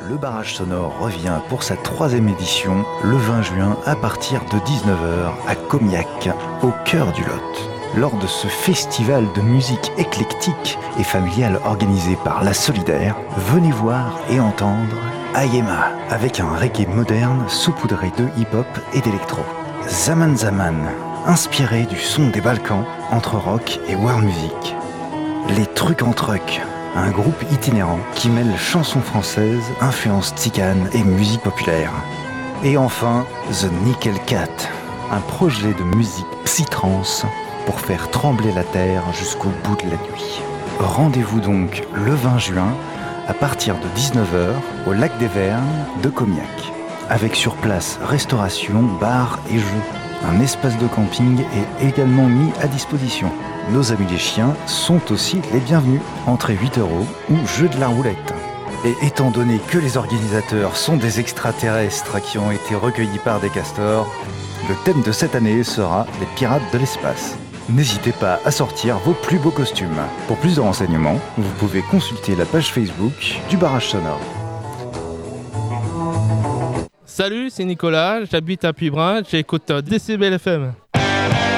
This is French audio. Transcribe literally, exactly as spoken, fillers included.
Le Barrage Sonore revient pour sa troisième édition le vingt juin à partir de dix-neuf heures à Comiac, au cœur du Lot. Lors de ce festival de musique éclectique et familiale organisé par La Solidaire, venez voir et entendre Ayema, avec un reggae moderne saupoudré de hip-hop et d'électro. Zaman Zaman, inspiré du son des Balkans entre rock et world music. Les Trucs en Truc, un groupe itinérant qui mêle chansons françaises, influences tziganes et musique populaire. Et enfin, The Nickel Cat, un projet de musique psytrance pour faire trembler la terre jusqu'au bout de la nuit. Rendez-vous donc le vingt juin à partir de dix-neuf heures au lac des Vergnes de Comiac, avec sur place restauration, bar et jeux. Un espace de camping est également mis à disposition. Nos amis les chiens sont aussi les bienvenus, entrée huit euros ou jeu de la roulette. Et étant donné que les organisateurs sont des extraterrestres qui ont été recueillis par des castors, le thème de cette année sera les pirates de l'espace. N'hésitez pas à sortir vos plus beaux costumes. Pour plus de renseignements, vous pouvez consulter la page Facebook du Barrage Sonore. Salut, c'est Nicolas, j'habite à Puybrun, j'écoute Décibel F M.